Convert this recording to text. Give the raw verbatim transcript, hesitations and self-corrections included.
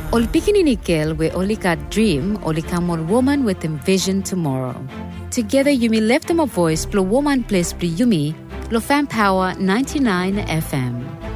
Ol pikinini girl we only got dream, only come on woman with envision tomorrow. Together you may lift them a voice, blow woman place pre yumi, lo fan power ninety-nine F M.